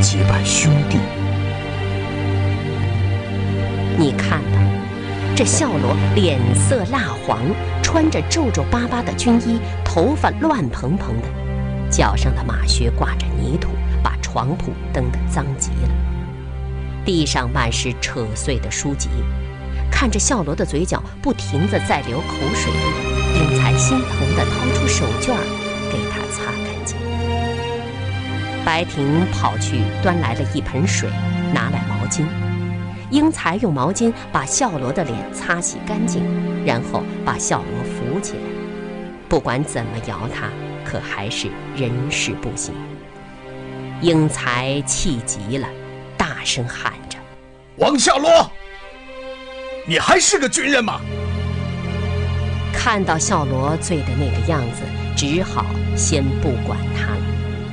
结拜兄弟。 你看吧，这孝罗脸色蜡黄，穿着皱皱巴巴的军衣，头发乱蓬蓬的，脚上的马靴挂着泥土，把床铺蹬得脏极了。地上满是扯碎的书籍，看着孝罗的嘴角不停地在流口水，英才心疼地掏出手绢给他擦干净。白婷跑去端来了一盆水，拿来毛巾。英才用毛巾把孝罗的脸擦洗干净，然后把孝罗扶起来。不管怎么摇他，可还是人事不省。英才气急了，大声喊着：“ 王孝罗，你还是个军人吗？” 看到孝罗醉的那个样子，只好先不管他了。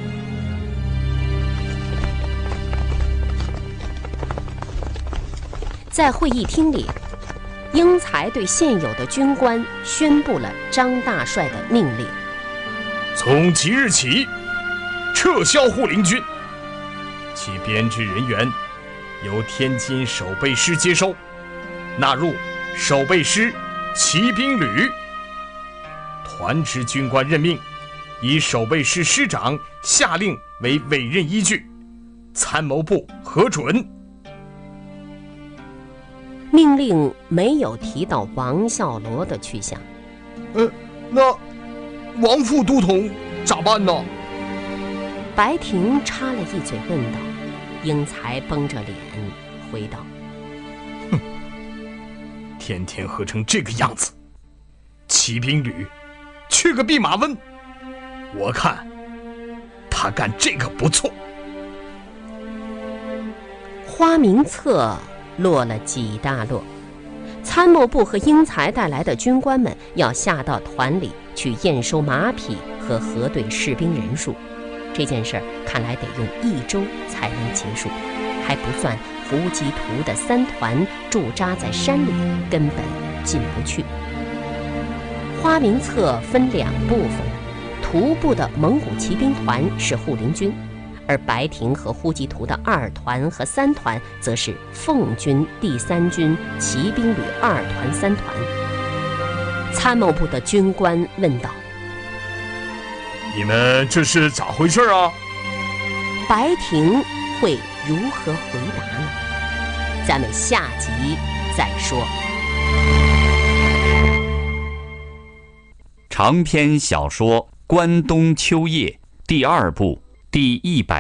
在会议厅里，英才对现有的军官宣布了张大帅的命令： 从即日起，撤销护林军，其编制人员由天津守备师接收，纳入守备师骑兵旅。团职军官任命以守备师师长下令为委任依据，参谋部核准。 命令没有提到王孝罗的去向。 那王副都统咋办呢？ 白婷插了一嘴问道。英才绷着脸回道：“ 哼，天天喝成这个样子，骑兵旅去个弼马温，我看他干这个不错。” 花名册落了几大摞，参谋部和英才带来的军官们要下到团里去验收马匹和核对士兵人数。这件事看来得用1周才能结束，还不算伏击图的3团驻扎在山里，根本进不去。花名册分2部分，图部的蒙古骑兵团是护林军，而白亭和呼吉图的2团和3团则是奉军第3军骑兵旅2团3团。参谋部的军官问道：“ 你们这是咋回事啊？” 白亭会如何回答呢？咱们下集再说。 长篇小说《关东秋夜》第2部第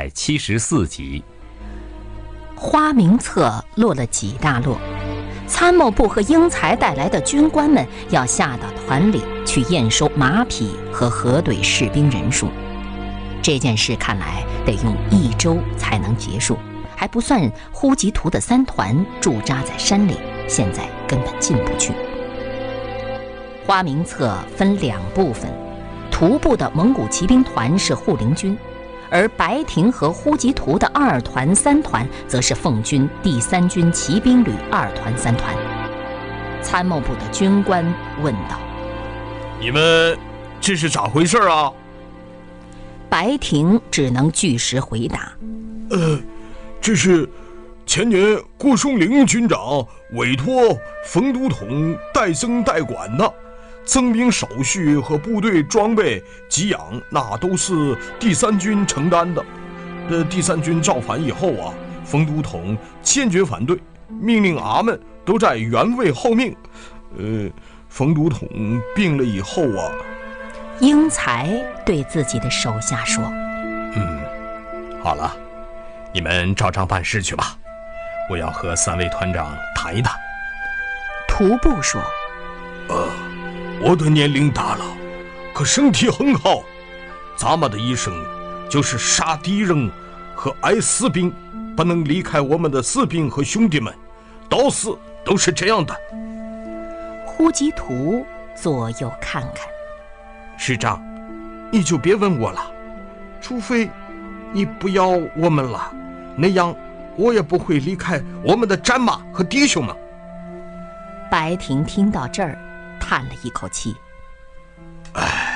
174集。 花名册落了几大摞，参谋部和英才带来的军官们要下到团里去验收马匹和核对士兵人数。这件事看来得用1周才能结束，还不算呼吉图的3团驻扎在山里，现在根本进不去。花名册分2部分，图部的蒙古骑兵团是护林军，而白亭和呼吉图的2团3团则是奉军第3军骑兵旅2团3团。参谋部的军官问道：“ 你们这是咋回事啊？” 白亭只能据实回答：“ 这是前年郭松龄军长委托冯都统代增代管的，增兵手续和部队装备给养那都是第3军承担的。第3军造反以后啊，冯都统坚决反对，命令俺们都在原位候命。冯都统病了以后啊。” 英才对自己的手下说：“ 好了，你们照常办事去吧，我要和3位团长谈一谈。” 图部说：“ 我的年龄大了，可身体很好。咱们的一生就是杀敌人和挨士兵，不能离开我们的士兵和兄弟们，到死都是这样的。” 呼吉图左右看看：“ 师长，你就别问我了，除非你不要我们了，那样我也不会离开我们的战马和弟兄们。” 白亭听到这儿，叹了一口气：“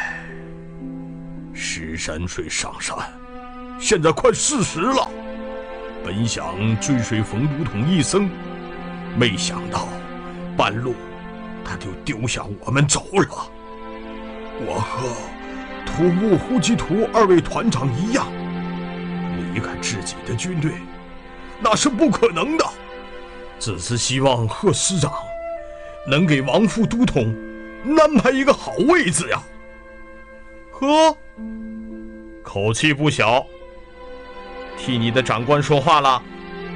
石山水上山，现在快40了， 本想追随冯都统一僧，没想到半路他就丢下我们走了。我和土木呼吉图2位团长一样，离开自己的军队，那是不可能的。只是希望贺师长能给王副都统安排一个好位置呀。呵，口气不小，替你的长官说话了。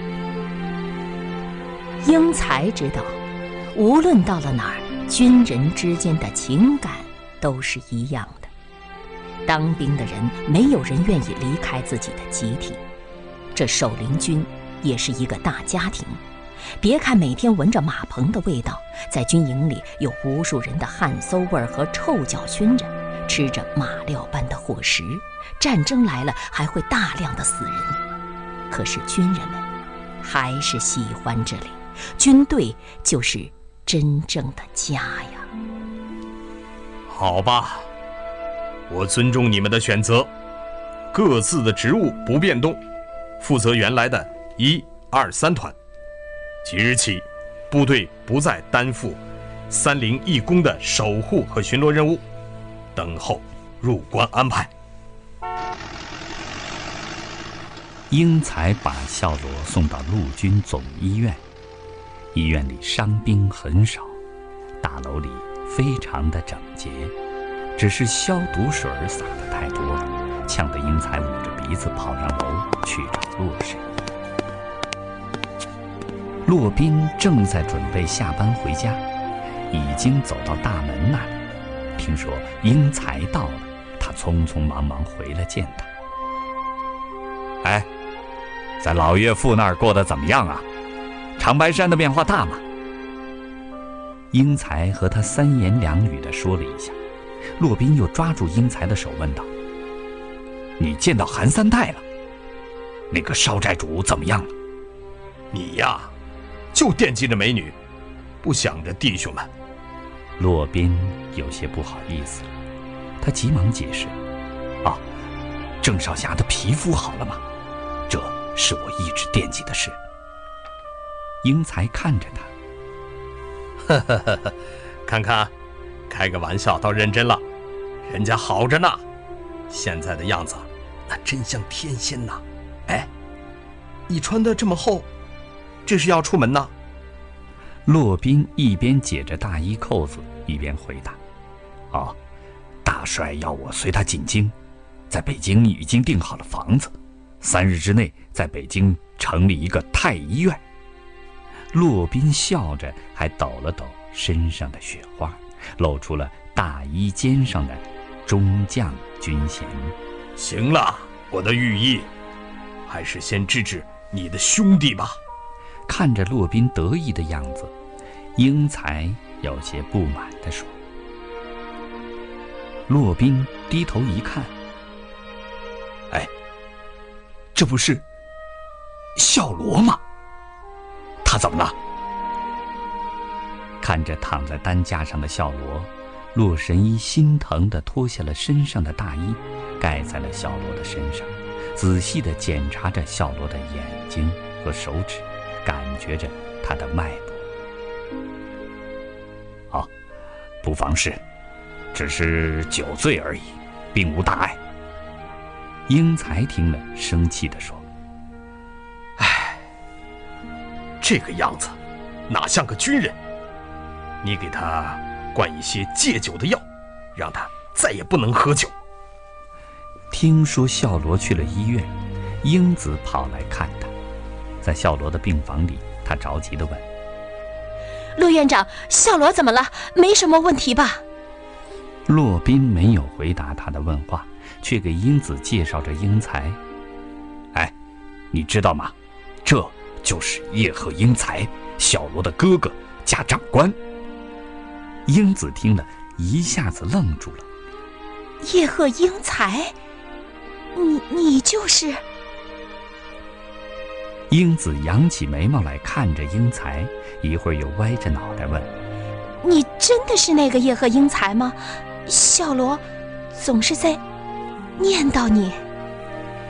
英才知道，无论到了哪儿，军人之间的情感都是一样的。当兵的人，没有人愿意离开自己的集体，这守灵军也是一个大家庭。别看每天闻着马棚的味道，在军营里有无数人的汗馊味和臭脚熏着，吃着马料般的伙食，战争来了还会大量的死人。可是军人们还是喜欢这里，军队就是真正的家呀。 好吧，我尊重你们的选择，各自的职务不变动，负责原来的1、2、3团。即日起，部队不再担负30义工的守护和巡逻任务，等候入关安排。 英才把孝罗送到陆军总医院，医院里伤兵很少，大楼里非常的整洁，只是消毒水洒得太多了，呛得英才捂着鼻子跑上楼去找骆神。骆宾正在准备下班回家，已经走到大门那里，听说英才到了，他匆匆忙忙回了见他。哎，在老岳父那儿过得怎么样啊？长白山的变化大吗？英才和他3言2语地说了一下，骆宾又抓住英才的手问道：“你见到韩三太了？那个少寨主怎么样了？” 你呀，就惦记着美女，不想着弟兄们。 骆宾有些不好意思了，他急忙解释：“啊，郑少侠的皮肤好了吗？这是我一直惦记的事。”英才看着他， 看看，开个玩笑倒认真了，人家好着呢，现在的样子那真像天仙呐。哎，你穿得这么厚，这是要出门呢？ 骆宾一边解着大衣扣子，一边回答：“哦，大帅要我随他进京，在北京已经订好了房子，3日之内在北京成立一个太医院。”骆宾笑着，还抖了抖身上的雪花，露出了大衣肩上的中将军衔。 行了，我的御医，还是先治治你的兄弟吧。 看着骆宾得意的样子，英才有些不满地说。骆宾低头一看，哎，这不是孝罗吗？他怎么了？看着躺在担架上的孝罗，骆神医心疼地脱下了身上的大衣，盖在了孝罗的身上，仔细地检查着孝罗的眼睛和手指，感觉着他的脉搏。好，不妨事，只是酒醉而已，并无大碍。英才听了，生气地说：“ 唉，这个样子，哪像个军人？你给他灌一些戒酒的药，让他再也不能喝酒。” 听说孝罗去了医院，英子跑来看他，在孝罗的病房里，他着急地问：“ 骆院长，孝罗怎么了？没什么问题吧？” 骆宾没有回答他的问话，却给英子介绍着英才。哎，你知道吗？这就是叶赫英才，孝罗的哥哥加长官。英子听了，一下子愣住了。 叶赫英才，你就是？ 英子扬起眉毛来看着英才，一会儿又歪着脑袋问：“ 你真的是那个叶赫英才吗？孝罗总是在念叨你。”